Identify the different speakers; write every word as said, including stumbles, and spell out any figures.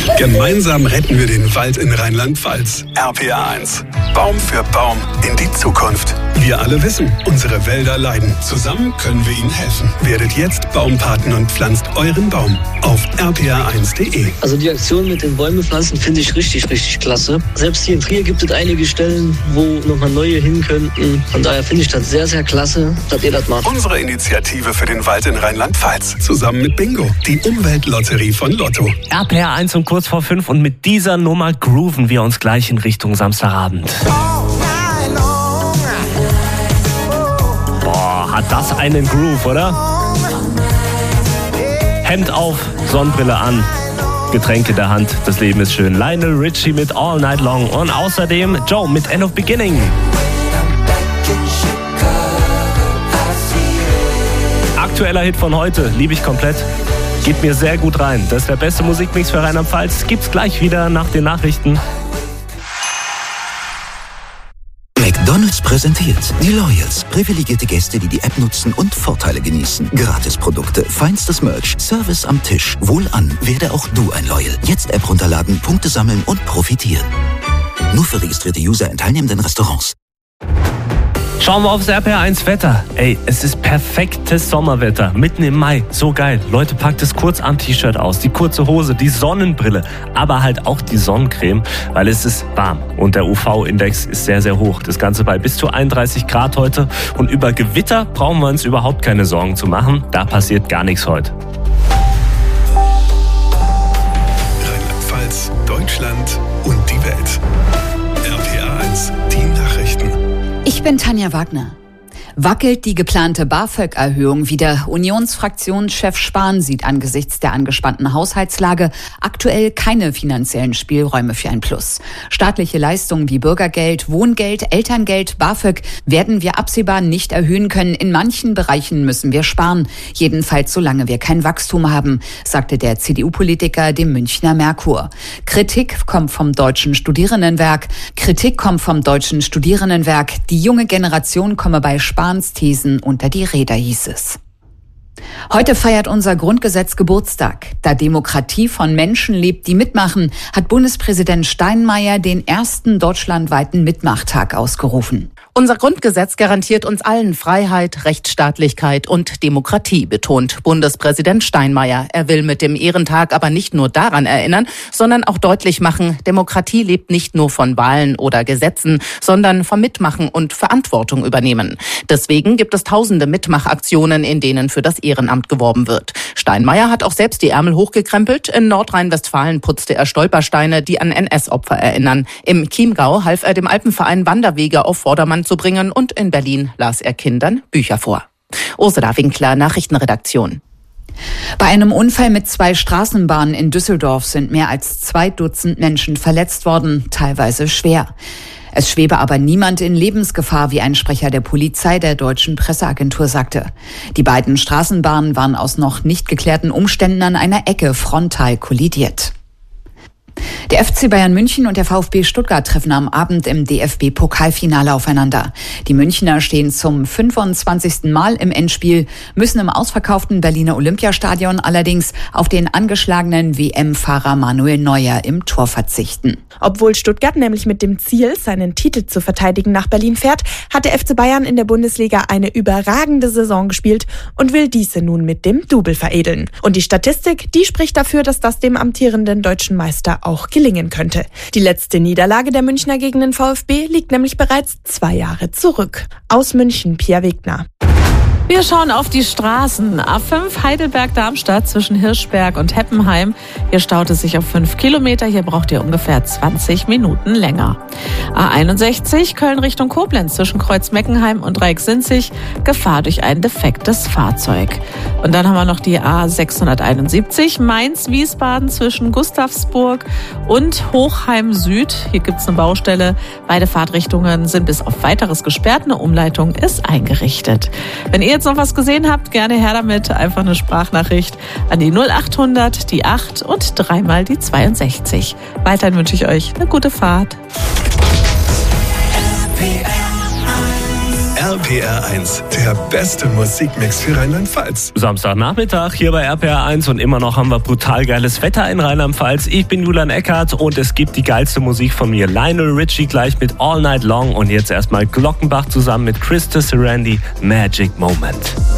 Speaker 1: Gemeinsam retten wir den Wald in Rheinland-Pfalz. R P R eins. Baum für Baum in die Zukunft. Wir alle wissen, unsere Wälder leiden. Zusammen können wir ihnen helfen. Werdet jetzt Baumpaten und pflanzt euren Baum auf r p r eins punkt d e.
Speaker 2: Also die Aktion mit den Bäume pflanzen finde ich richtig, richtig klasse. Selbst hier in Trier gibt es einige Stellen, wo nochmal neue hin könnten. Von daher finde ich das sehr, sehr klasse, dass ihr das macht.
Speaker 1: Unsere Initiative für den Wald in Rheinland-Pfalz. Zusammen mit Bingo, die Umweltlotterie von Lotto.
Speaker 3: R P R eins um kurz vor fünf und mit dieser Nummer grooven wir uns gleich in Richtung Samstagabend. Boah, hat das einen Groove, oder? Hemd auf, Sonnenbrille an, Getränke in der Hand, das Leben ist schön. Lionel Richie mit All Night Long und außerdem Joe mit End of Beginning. Aktueller Hit von heute, liebe ich komplett. Geht mir sehr gut rein. Das ist der beste Musikmix für Rheinland-Pfalz. Gibt's gleich wieder nach den Nachrichten.
Speaker 4: McDonald's präsentiert die Loyals. Privilegierte Gäste, die die App nutzen und Vorteile genießen. Gratisprodukte, feinstes Merch, Service am Tisch. Wohlan, werde auch du ein Loyal. Jetzt App runterladen, Punkte sammeln und profitieren. Nur für registrierte User in teilnehmenden Restaurants.
Speaker 3: Schauen wir aufs R P R eins Wetter. Ey, es ist perfektes Sommerwetter. Mitten im Mai. So geil. Leute, packt das Kurzarm-T-Shirt aus, die kurze Hose, die Sonnenbrille, aber halt auch die Sonnencreme, weil es ist warm und der U V-Index ist sehr, sehr hoch. Das Ganze bei bis zu einunddreißig Grad heute. Und über Gewitter brauchen wir uns überhaupt keine Sorgen zu machen. Da passiert gar nichts heute.
Speaker 1: Rheinland-Pfalz, Deutschland und die Welt. R P R eins, die Nachrichten.
Speaker 5: Ich bin Tanja Wagner. Wackelt die geplante BAföG-Erhöhung wieder? Unionsfraktionschef Spahn sieht angesichts der angespannten Haushaltslage aktuell keine finanziellen Spielräume für ein Plus. Staatliche Leistungen wie Bürgergeld, Wohngeld, Elterngeld, BAföG werden wir absehbar nicht erhöhen können. In manchen Bereichen müssen wir sparen. Jedenfalls solange wir kein Wachstum haben, sagte der C D U-Politiker dem Münchner Merkur. Kritik kommt vom Deutschen Studierendenwerk. Kritik kommt vom Deutschen Studierendenwerk. Die junge Generation komme bei Spahn Thesen unter die Räder, hieß es. Heute feiert unser Grundgesetz Geburtstag. Da Demokratie von Menschen lebt, die mitmachen, hat Bundespräsident Steinmeier den ersten deutschlandweiten Mitmachtag ausgerufen.
Speaker 6: Unser Grundgesetz garantiert uns allen Freiheit, Rechtsstaatlichkeit und Demokratie, betont Bundespräsident Steinmeier. Er will mit dem Ehrentag aber nicht nur daran erinnern, sondern auch deutlich machen, Demokratie lebt nicht nur von Wahlen oder Gesetzen, sondern vom Mitmachen und Verantwortung übernehmen. Deswegen gibt es tausende Mitmachaktionen, in denen für das Ehrenamt geworben wird. Steinmeier hat auch selbst die Ärmel hochgekrempelt. In Nordrhein-Westfalen putzte er Stolpersteine, die an N S-Opfer erinnern. Im Chiemgau half er dem Alpenverein Wanderwege auf Vordermann zu bringen und in Berlin las er Kindern Bücher vor. Ursula Winkler, Nachrichtenredaktion.
Speaker 5: Bei einem Unfall mit zwei Straßenbahnen in Düsseldorf sind mehr als zwei Dutzend Menschen verletzt worden, teilweise schwer. Es schwebe aber niemand in Lebensgefahr, wie ein Sprecher der Polizei der deutschen Presseagentur sagte. Die beiden Straßenbahnen waren aus noch nicht geklärten Umständen an einer Ecke frontal kollidiert. Der F C Bayern München und der VfB Stuttgart treffen am Abend im D F B-Pokalfinale aufeinander. Die Münchner stehen zum fünfundzwanzigsten Mal im Endspiel, müssen im ausverkauften Berliner Olympiastadion allerdings auf den angeschlagenen W M-Fahrer Manuel Neuer im Tor verzichten.
Speaker 7: Obwohl Stuttgart nämlich mit dem Ziel, seinen Titel zu verteidigen, nach Berlin fährt, hat der F C Bayern in der Bundesliga eine überragende Saison gespielt und will diese nun mit dem Double veredeln. Und die Statistik, die spricht dafür, dass das dem amtierenden deutschen Meister auch gelingen könnte. Die letzte Niederlage der Münchner gegen den VfB liegt nämlich bereits zwei Jahre zurück. Aus München, Pia Wegner.
Speaker 8: Wir schauen auf die Straßen. A fünf Heidelberg-Darmstadt zwischen Hirschberg und Heppenheim. Hier staut es sich auf fünf Kilometer. Hier braucht ihr ungefähr zwanzig Minuten länger. A einundsechzig Köln Richtung Koblenz zwischen Kreuz-Meckenheim und Reik-Sinzig. Gefahr durch ein defektes Fahrzeug. Und dann haben wir noch die A sechshunderteinundsiebzig Mainz-Wiesbaden zwischen Gustavsburg und Hochheim Süd. Hier gibt es eine Baustelle. Beide Fahrtrichtungen sind bis auf weiteres gesperrt. Eine Umleitung ist eingerichtet. Wenn ihr jetzt noch was gesehen habt, gerne her damit. Einfach eine Sprachnachricht an die null achthundert, die acht und dreimal die zweiundsechzig. Weiterhin wünsche ich euch eine gute Fahrt.
Speaker 1: R R P R eins, der beste Musikmix für Rheinland-Pfalz.
Speaker 3: Samstagnachmittag hier bei R P R eins und immer noch haben wir brutal geiles Wetter in Rheinland-Pfalz. Ich bin Julian Eckert und es gibt die geilste Musik von mir. Lionel Richie gleich mit All Night Long und jetzt erstmal Glockenbach zusammen mit Krista Sarandon, Magic Moment.